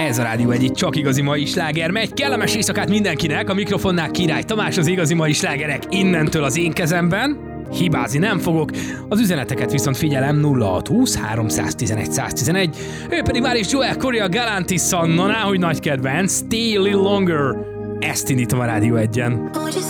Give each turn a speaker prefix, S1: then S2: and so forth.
S1: Ez a Rádió Egy, itt csak igazi mai sláger megy. Kellemes éjszakát mindenkinek, a mikrofonnál Király Tamás, az igazi mai slágerek innentől az én kezemben. Hibázni nem fogok, az üzeneteket viszont figyelem 0620 311 111. Ő pedig már is Joel Corey a Galantis Sanna, hogy nagy kedvenc, Stay a Little Longer. Ezt indítom a Rádió Egyen.